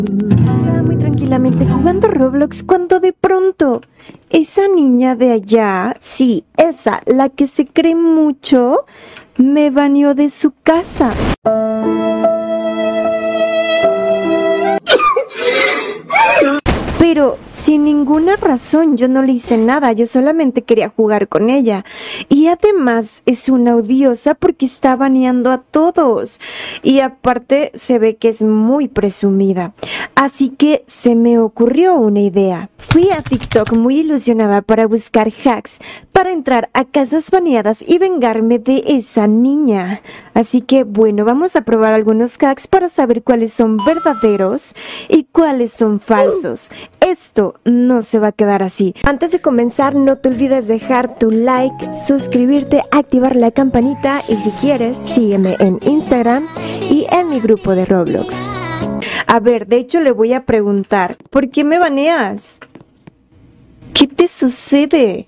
Estaba muy tranquilamente jugando Roblox cuando de pronto esa niña de allá, sí, esa, la que se cree mucho, me baneó de su casa. Pero sin ninguna razón, yo no le hice nada, yo solamente quería jugar con ella. Y además es una odiosa porque está baneando a todos. Y aparte se ve que es muy presumida. Así que se me ocurrió una idea. Fui a TikTok muy ilusionada para buscar hacks para entrar a casas baneadas y vengarme de esa niña. Así que bueno, vamos a probar algunos hacks para saber cuáles son verdaderos y cuáles son falsos. Esto no se va a quedar así. Antes de comenzar, no te olvides dejar tu like, suscribirte, activar la campanita y si quieres, sígueme en Instagram y en mi grupo de Roblox. A ver, de hecho le voy a preguntar, ¿por qué me baneas? ¿Qué te sucede?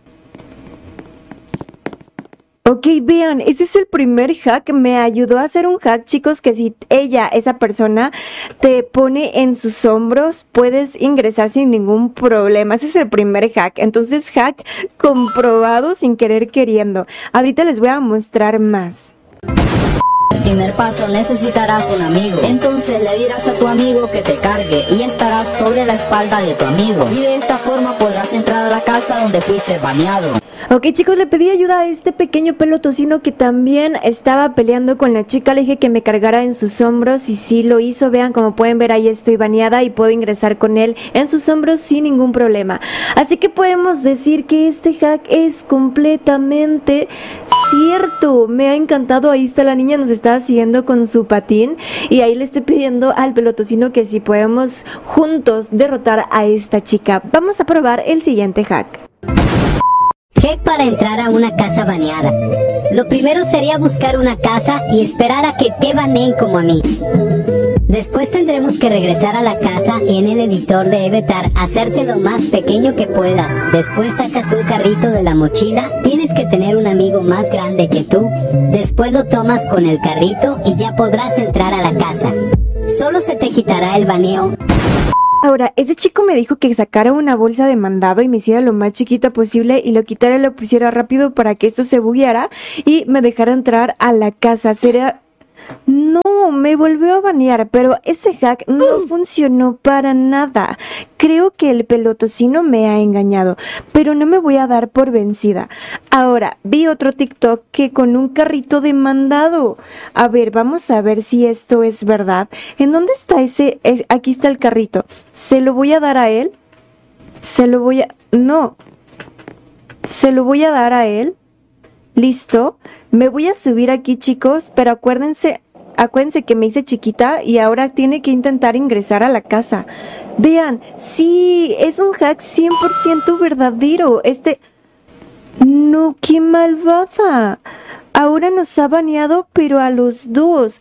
Ok, vean, ese es el primer hack, me ayudó a hacer un hack, chicos, que si esa persona, te pone en sus hombros, puedes ingresar sin ningún problema, ese es el primer hack, entonces hack comprobado sin querer queriendo. Ahorita les voy a mostrar más. Primer paso, necesitarás un amigo. Entonces le dirás a tu amigo que te cargue y estarás sobre la espalda de tu amigo. Y de esta forma podrás entrar a la casa donde fuiste baneado. Ok, chicos, le pedí ayuda a este pequeño pelo tocino que también estaba peleando con la chica. Le dije que me cargara en sus hombros y sí lo hizo. Vean, como pueden ver, ahí estoy baneada y puedo ingresar con él en sus hombros sin ningún problema. Así que podemos decir que este hack es completamente cierto. Me ha encantado. Ahí está la niña, nos está siguiendo con su patín y ahí le estoy pidiendo al pelotocino que si podemos juntos derrotar a esta chica. Vamos a probar el siguiente hack. Hack para entrar a una casa baneada. Lo primero sería buscar una casa y esperar a que te baneen como a mí. Después tendremos que regresar a la casa y en el editor de Avatar hacerte lo más pequeño que puedas. Después sacas un carrito de la mochila, tienes que tener un amigo más grande que tú. Después lo tomas con el carrito y ya podrás entrar a la casa. Solo se te quitará el baneo. Ahora, ese chico me dijo que sacara una bolsa de mandado y me hiciera lo más chiquita posible y lo quitara y lo pusiera rápido para que esto se bugueara y me dejara entrar a la casa. Sería... No, me volvió a banear, pero ese hack no funcionó para nada. Creo que el pelotocino me ha engañado, pero no me voy a dar por vencida. Ahora, vi otro TikTok que con un carrito de mandado. A ver, vamos a ver si esto es verdad. ¿En dónde está ese? Aquí está el carrito. ¿Se lo voy a dar a él? No. ¿Se lo voy a dar a él? Listo, me voy a subir aquí, chicos, pero acuérdense que me hice chiquita y ahora tiene que intentar ingresar a la casa. Vean, sí, es un hack 100% verdadero. No, qué malvada. Ahora nos ha baneado, pero a los dos.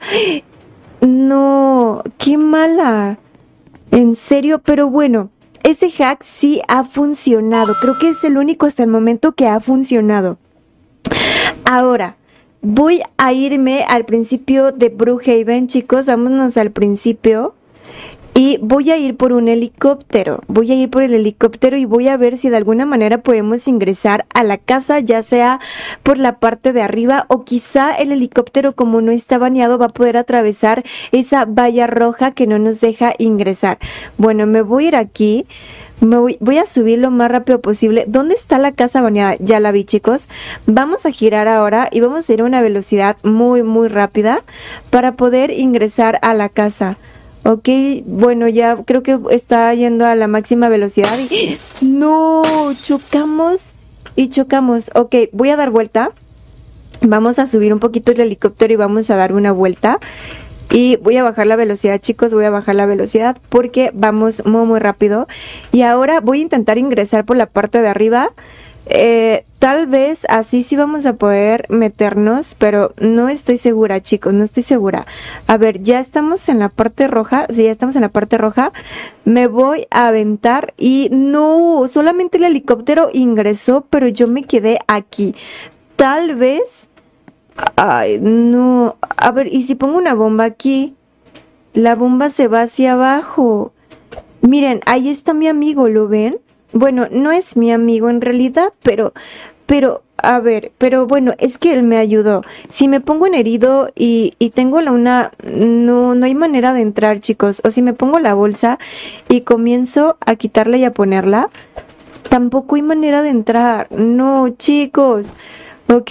No, qué mala. En serio, pero bueno, ese hack sí ha funcionado. Creo que es el único hasta el momento que ha funcionado. Ahora, voy a irme al principio de Brookhaven, chicos, vámonos al principio. Y voy a ir por un helicóptero, voy a ir por el helicóptero y voy a ver si de alguna manera podemos ingresar a la casa, ya sea por la parte de arriba o quizá el helicóptero, como no está baneado, va a poder atravesar esa valla roja que no nos deja ingresar. Bueno, me voy a ir aquí. Voy a subir lo más rápido posible. ¿Dónde está la casa baneada? Ya la vi, chicos. Vamos a girar ahora y vamos a ir a una velocidad muy, muy rápida para poder ingresar a la casa. Ok, bueno, ya creo que está yendo a la máxima velocidad. ¡No! Chocamos y chocamos. Ok, voy a dar vuelta. Vamos a subir un poquito el helicóptero y vamos a dar una vuelta. Y voy a bajar la velocidad, chicos, voy a bajar la velocidad porque vamos muy, muy rápido. Y ahora voy a intentar ingresar por la parte de arriba. Tal vez así sí vamos a poder meternos, pero no estoy segura, chicos, no estoy segura. A ver, ya estamos en la parte roja. Sí, ya estamos en la parte roja. Me voy a aventar y no, solamente el helicóptero ingresó, pero yo me quedé aquí. Tal vez... Ay, no. A ver, ¿y si pongo una bomba aquí? La bomba se va hacia abajo. Miren, ahí está mi amigo, ¿lo ven? Bueno, no es mi amigo en realidad, pero, a ver, pero bueno, es que él me ayudó. Si me pongo en herido y tengo la una, no hay manera de entrar, chicos. O si me pongo la bolsa y comienzo a quitarla y a ponerla, tampoco hay manera de entrar. No, chicos. Ok.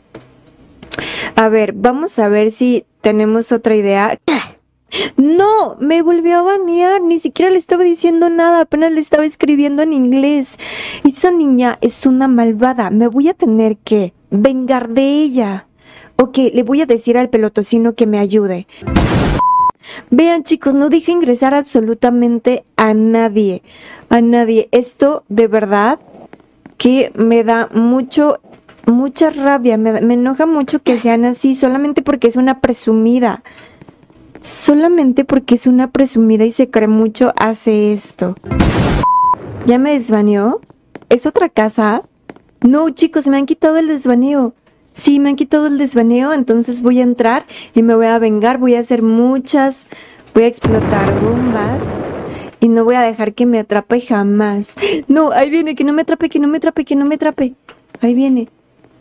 A ver, vamos a ver si tenemos otra idea. No, me volvió a banear, ni siquiera le estaba diciendo nada, apenas le estaba escribiendo en inglés. Esa niña es una malvada, me voy a tener que vengar de ella. Ok, le voy a decir al pelotocino que me ayude. Vean, chicos, no deje ingresar absolutamente a nadie. A nadie. Esto de verdad que me da mucha rabia, me enoja mucho que sean así, solamente porque es una presumida. Solamente porque es una presumida y se cree mucho, hace esto. ¿Ya me desbaneó? ¿Es otra casa? No, chicos, me han quitado el desbaneo. Sí, me han quitado el desbaneo, entonces voy a entrar y me voy a vengar. Voy a hacer muchas, voy a explotar bombas y no voy a dejar que me atrape jamás. No, ahí viene, que no me atrape, que no me atrape, que no me atrape. Ahí viene.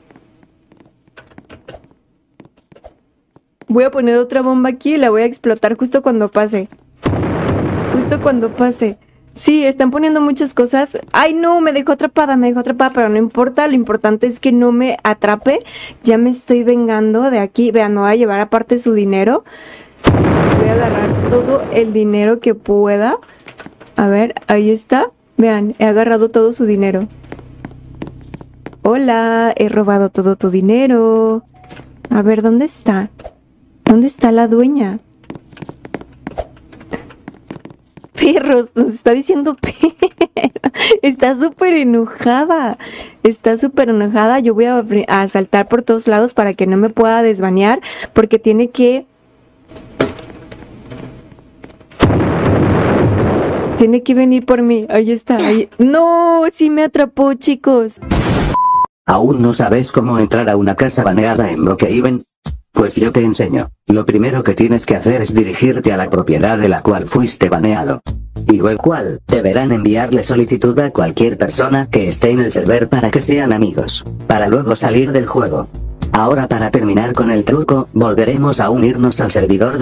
Voy a poner otra bomba aquí y la voy a explotar justo cuando pase. Justo cuando pase. Sí, están poniendo muchas cosas. ¡Ay, no! Me dejó atrapada, pero no importa. Lo importante es que no me atrape. Ya me estoy vengando de aquí. Vean, me voy a llevar aparte su dinero. Voy a agarrar todo el dinero que pueda. A ver, ahí está. Vean, he agarrado todo su dinero. Hola, he robado todo tu dinero. A ver, ¿dónde está? ¿Dónde está la dueña? Perros, nos está diciendo perro. Está súper enojada. Está súper enojada. Yo voy a saltar por todos lados para que no me pueda desbanear. Porque tiene que venir por mí. Ahí está. Ahí. No, sí me atrapó, chicos. ¿Aún no sabes cómo entrar a una casa baneada en Brookhaven? Pues yo te enseño. Lo primero que tienes que hacer es dirigirte a la propiedad de la cual fuiste baneado. Y luego cual, deberán enviarle solicitud a cualquier persona que esté en el server para que sean amigos, para luego salir del juego. Ahora para terminar con el truco, volveremos a unirnos al servidor